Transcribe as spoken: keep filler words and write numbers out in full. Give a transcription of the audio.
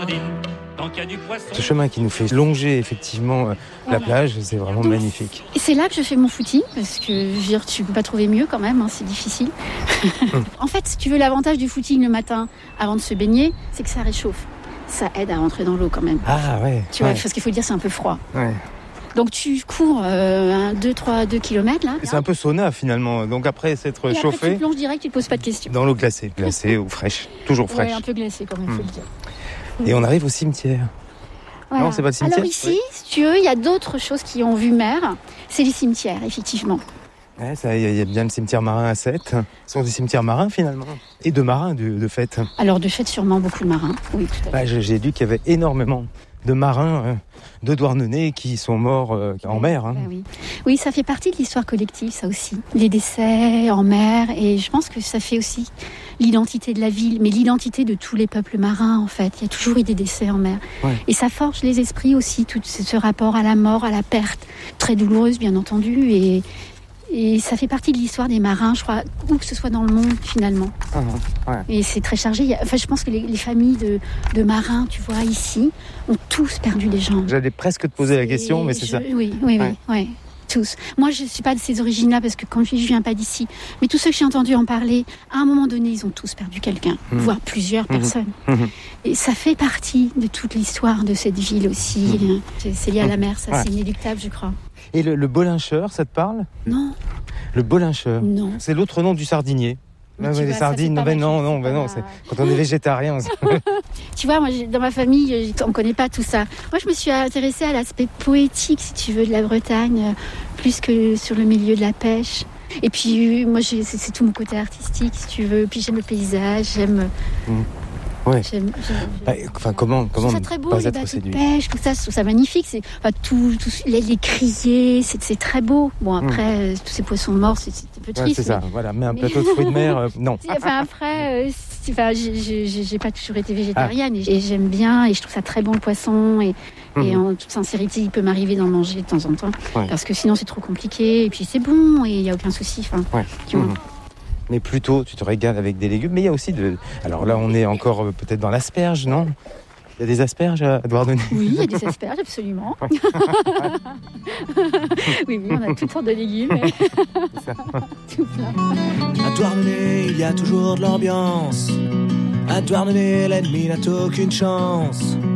Ce chemin qui nous fait longer effectivement la voilà. plage, c'est vraiment Donc, magnifique. Et c'est là que je fais mon footing, parce que je veux dire, tu peux pas trouver mieux quand même, hein, c'est difficile. hum. En fait, si tu veux, l'avantage du footing le matin avant de se baigner, c'est que ça réchauffe. Ça aide à rentrer dans l'eau quand même. Ah ouais. Tu vois, ouais. parce qu'il faut dire, c'est un peu froid. Ouais. Donc tu cours euh, deux, trois, deux kilomètres là. C'est un peu sauna finalement. Donc après s'être et chauffé. Après tu plonges direct, tu te poses pas de questions. Dans l'eau glacée, glacée ou fraîche, toujours fraîche. Ouais, un peu glacée quand même, il faut hum. le dire. Et on arrive au cimetière. Voilà. Non, c'est pas le cimetière. Alors ici, oui. si tu veux, il y a d'autres choses qui ont vu mer. C'est les cimetières, effectivement. Ouais, ça, il y a bien le cimetière marin à Sète. Ce sont des cimetières marins finalement. Et de marins de, de fait. Alors de fait, sûrement beaucoup de marins. Oui, tout à fait. Bah, j'ai, j'ai lu qu'il y avait énormément de marins euh, de Douarnenez qui sont morts euh, en oui, mer. Hein. Bah oui. oui, ça fait partie de l'histoire collective, ça aussi. Les décès en mer, et je pense que ça fait aussi l'identité de la ville, mais l'identité de tous les peuples marins, en fait. Il y a toujours eu des décès en mer. Ouais. Et ça forge les esprits aussi, tout ce rapport à la mort, à la perte, très douloureuse, bien entendu, et... Et ça fait partie de l'histoire des marins, je crois, où que ce soit dans le monde, finalement. Mmh, ouais. Et c'est très chargé. Enfin, je pense que les, les familles de, de marins, tu vois, ici, ont tous perdu des gens. J'allais presque te poser c'est... la question, mais c'est je... ça. Oui, oui, ouais. oui, oui. Tous. Moi, je ne suis pas de ces origines-là parce que, comme je dis, je ne viens pas d'ici. Mais tous ceux que j'ai entendus en parler, à un moment donné, ils ont tous perdu quelqu'un, mmh. voire plusieurs mmh. personnes. Mmh. Et ça fait partie de toute l'histoire de cette ville aussi. Mmh. C'est, c'est lié à la mer, ça, ouais. c'est inéluctable, je crois. Et le, le bolincheur, ça te parle ? Non. Le bolincheur. Non. C'est l'autre nom du sardinier. Mais non, mais les vois, sardines, non, mais non, non, mais non, c'est quand on est végétarien. Tu vois, moi, dans ma famille, on ne connaît pas tout ça. Moi, je me suis intéressée à l'aspect poétique, si tu veux, de la Bretagne, plus que sur le milieu de la pêche. Et puis, moi, j'ai, c'est, c'est tout mon côté artistique, si tu veux. Puis j'aime le paysage, j'aime... Mmh. Ouais. J'aime, j'aime, bah, enfin, comment, comment je trouve ça très beau, les bateaux de pêche, tout ça, je trouve ça magnifique. C'est, enfin, tout, tout, les, les criers, c'est, c'est très beau. Bon, après, mmh. tous ces poissons morts, c'est, c'est un peu triste. Ouais, c'est mais... ça, voilà. Mais un mais... plateau de fruits de mer, euh, non. Enfin, après, euh, enfin, j'ai, j'ai, j'ai pas toujours été végétarienne ah. et, et j'aime bien et je trouve ça très bon le poisson et, mmh. et en toute sincérité, il peut m'arriver d'en manger de temps en temps ouais. parce que sinon c'est trop compliqué et puis c'est bon et il y a aucun souci. Enfin, ouais. tu vois. Mmh. Mais plutôt, tu te régales avec des légumes. Mais il y a aussi de... Alors là, on est encore euh, peut-être dans l'asperge, non ? Il y a des asperges à Douarnenez ? Oui, il y a des asperges, absolument. oui, oui, on a toutes sortes de légumes. Tout plein. À Douarnenez, il y a toujours de l'ambiance. À Douarnenez, l'ennemi n'a aucune chance.